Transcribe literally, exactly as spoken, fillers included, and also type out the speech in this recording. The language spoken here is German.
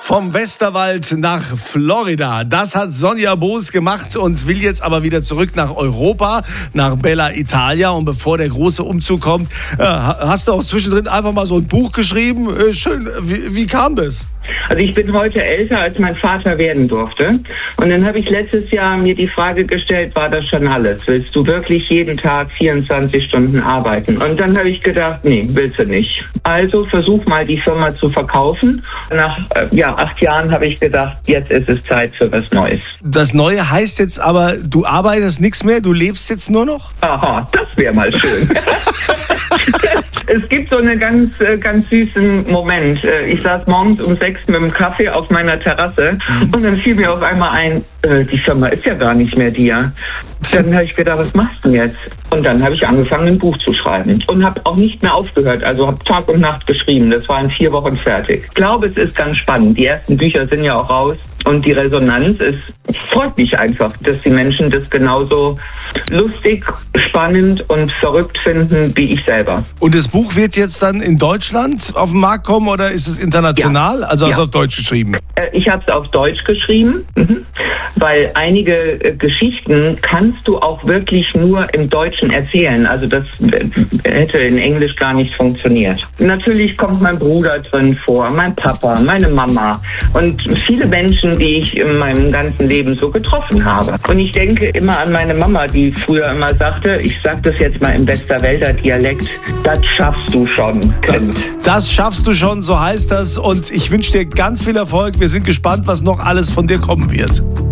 Vom Westerwald nach Florida. Das hat Sonja Boos gemacht und will jetzt aber wieder zurück nach Europa, nach Bella Italia. Und bevor der große Umzug kommt, äh, hast du auch zwischendrin einfach mal so ein Buch geschrieben. Äh, schön. Wie, wie kam das? Also ich bin heute älter, als mein Vater werden durfte. Und dann habe ich letztes Jahr mir die Frage gestellt, war das schon alles? Willst du wirklich jeden Tag vierundzwanzig Stunden arbeiten? Und dann habe ich gedacht, nee, willst du nicht. Also versuch mal, die Firma zu verkaufen. Nach äh, ja, acht Jahren habe ich gedacht, jetzt ist es Zeit für was Neues. Das Neue heißt jetzt aber, du arbeitest nichts mehr, du lebst jetzt nur noch? Aha, das wäre mal schön. Es gibt so einen ganz, ganz süßen Moment. Ich saß morgens um sechs mit dem Kaffee auf meiner Terrasse und dann fiel mir auf einmal ein, äh, die Firma ist ja gar nicht mehr dir. Dann habe ich gedacht, was machst du denn jetzt? Und dann habe ich angefangen, ein Buch zu schreiben und habe auch nicht mehr aufgehört. Also habe Tag und Nacht geschrieben. Das war in vier Wochen fertig. Ich glaube, es ist ganz spannend. Die ersten Bücher sind ja auch raus und die Resonanz ist, freut mich einfach, dass die Menschen das genauso lustig, spannend und verrückt finden wie ich selber. Und das Buch wird jetzt dann in Deutschland auf den Markt kommen oder ist es international? Ja. Also hast du ja. auf Deutsch geschrieben? Ich habe es auf Deutsch geschrieben, mhm. weil einige äh, Geschichten kannst du auch wirklich nur im Deutschen erzählen. Also das äh, hätte in Englisch gar nicht funktioniert. Natürlich kommt mein Bruder drin vor, mein Papa, meine Mama und viele Menschen, die ich in meinem ganzen Leben so getroffen habe. Und ich denke immer an meine Mama, die früher immer sagte, ich sage das jetzt mal im Westerwälder Dialekt, das schaffst du schon, Kind. Das schaffst du schon, so heißt das. Und ich wünsche dir ganz viel Erfolg. Wir sind gespannt, was noch alles von dir kommen wird.